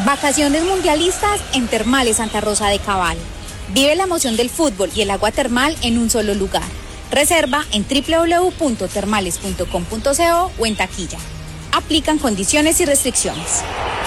Vacaciones mundialistas en Termales Santa Rosa de Cabal. Vive la emoción del fútbol y el agua termal en un solo lugar. Reserva en www.termales.com.co o en taquilla. Aplican condiciones y restricciones.